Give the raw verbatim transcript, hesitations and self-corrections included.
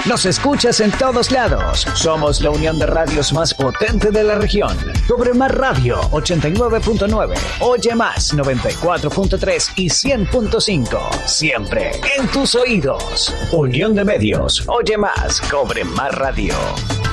Nos escuchas en todos lados. Somos la unión de radios más potente de la región. Cobre Más Radio ochenta y nueve punto nueve, Oye Más noventa y cuatro punto tres y cien punto cinco. Siempre en tus oídos. Unión de Medios. Oye Más. Cobre Más Radio.